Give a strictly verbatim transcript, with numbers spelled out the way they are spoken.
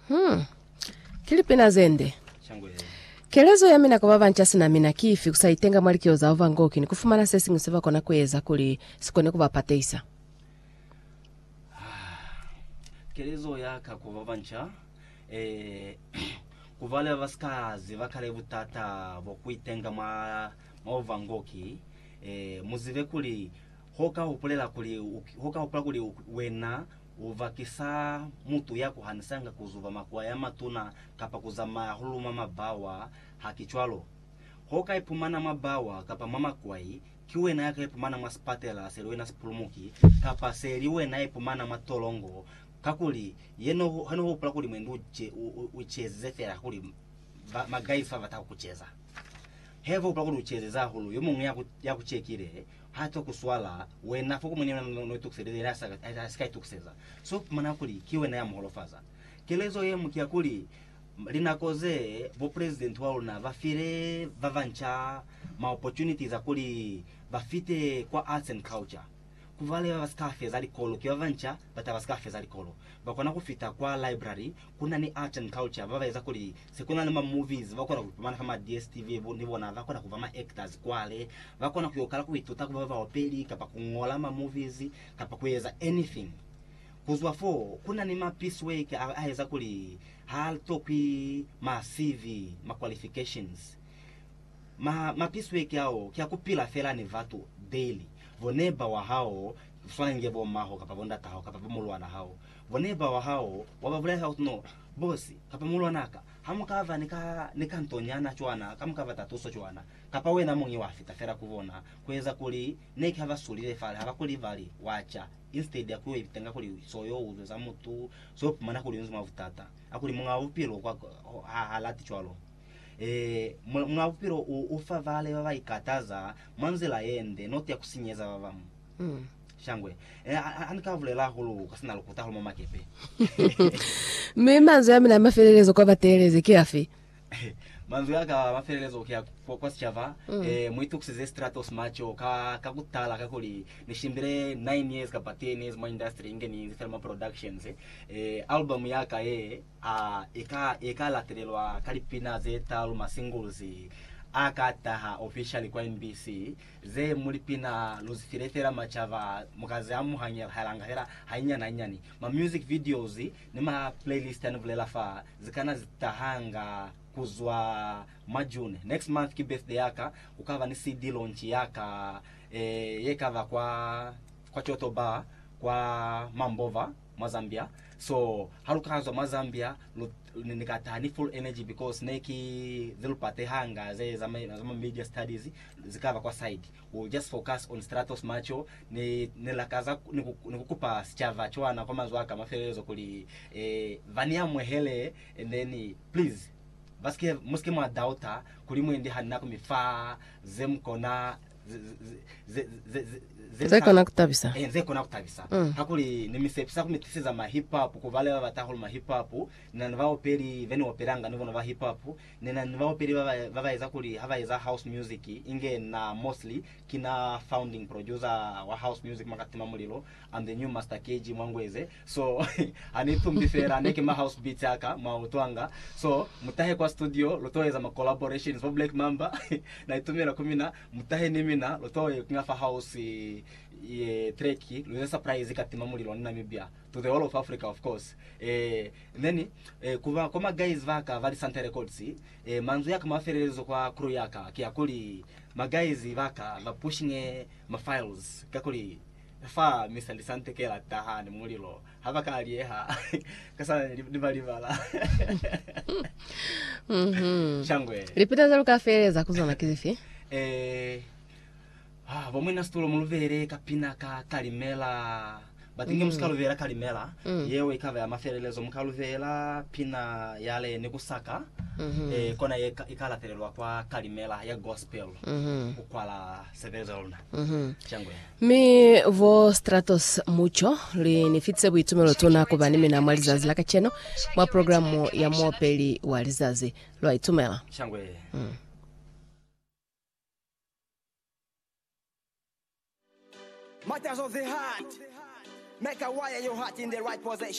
Hmm. Kilipina zende. Shangwe. Kelezo ya mina kwa vanchasi na mina kifi kusaitenga malikio za uvangoki ni kufumana sesi nguseva kona kueza kuli sikone kuwa pateisa. Kelezo ya kwa vancha eh kuvale vaskazi vakarebu tata vokuitenga ma ma uvangoki eh muzive kuli hoka upulela kuli hoka upula kuli wena uvakisa mutu yako hanisanga kuzuva makuwa ya matuna kapa kuzama huluma mabawa hakichwalo hoka ipumana mabawa kapa mama kwai kiwe na yaka ipumana maspatela seriwe na spulumuki kapa seriwe na ipumana matolongo kakuli yeno hano hopula kuli mwendu ucheze fera kuli magaifa vataka kucheza hevo upula kuli ucheze za hulu yomu yaku yaku chekire hata kuswala wena foko mwenye no tukusede rasa sky tukuseza so mana kuli kiwe na ya mholofaza kelezo ye mkia kuli linakoze bo president wao na vafire vavancha ma opportunities akuli bafite kwa arts and culture kuvale vaskafe zali kolo kivancha bata vaskafe zali kolo bakona kufita kwa library kuna ni art and culture baveza kuli sekuna ni ma movies bakona kupana kama D S T V ndivona bakona kuvama actors kwale bakona kuyokala kuituta kubava opeli kapa kungola ma movies kapa kuweza anything kuzwa fo kuna ni ma piece work aheza kuli hal topi ma C V ma qualifications ma ma piece work yao kia kupila fela ni vatu daily voneba wa hao fana ngebo maho kapa bonda taho kapa mulwana hao voneba wa hao wabavula hao no bosi kapa mulwanaka hamukava nika nikantonyana chwana kama kava tatuso chwana kapa wena mungi wafita fera kuvona kweza kuli neki hava sulile fale hava kuli vali wacha instead ya kuwe itenga kuli soyo uzo za mutu so mana kuli nzuma vutata akuli munga upiro kwa halati chwalo eh mwavupiro ufa vale vava ikataza manzela yende noti ya kusinyeza vavamu mm. Shangwe eh anikavulela hulu kasina lokuta hulu mama kepe me manzo ya mina mafelelezo kwa bateleze kiafi manzo yaka mafelelezo kia kwa sichava mm. eh muitukusize stratos macho ka kakutala kakuli nishimbire nine years kapa ten years ma industry ingeni film productions eh album yaka eh a eka eka laterelwa kalipina zeta luma singles akataha officially kwa N B C ze mulipina luzifirefera machava mukaze amuhanya halanga hera hainya na nyani ma music videos ni ma playlist anuvulela fa zikana zitahanga kuzwa majune next month ki birthday yaka ukava ni C D launch yaka eh yekava kwa kwa Choto Bar kwa Mambova Mazambia so halukazo Mazambia nikatani full energy because neki zilupate hanga ze zama zama media studies zikava kwa side we just focus on Stratos Macho ni nilakaza nikukupa sichava chwana kwa mazwaka mafelezo kuli eh vania mwehele and then please baske muske mwa daughter kuli mwende hanako mifa zemkona zeko na kutabisa eh zeko na kutabisa mm. hakuli nimisepisa kumitisiza ma hip hop kuvale baba tahul ma hip hop na nvao peri veni operanga nivo na hip hop nina nvao peri baba baba iza kuli hava iza house music inge na mostly kina founding producer wa house music makatima mulilo and the new master K G Mwangweze so anitumbi neke ma house beats yaka ma utwanga so mutahe kwa studio lotoeza ma collaborations for Black Mamba na itumira kumina mutahe nimina lotoe kungafa house ye treki luze surprise katima mulilo na Namibia to the whole of Africa of course eh then eh kuva koma guys vaka vali Santa Records eh manzo yaka maferelezo kwa crew yaka kiakuli ma guys vaka va pushing ma files kakuli fa Mister Sante kela taha ni mulilo hava kalieha kasa ndibalivala mhm Shangwe ripita za lukafereza kuzona kizifi eh ah bomwina stulo muluvere kapina ka kalimela batinge mm. muskalovera kalimela mm. yewe ikava ya maferelezo mukaluvera pina yale nikusaka mm -hmm. eh kona ikala terelwa kwa kalimela ya gospel mm -hmm. ukwala sevezolna mm -hmm. Changwe mi vo Stratos mucho li nifitse buitumelo tuna kubani mina mwalizazi laka cheno mwa programu ya mwopeli walizazi lo itumela Changwe mm. Matters of the heart. Make a wire your heart in the right position.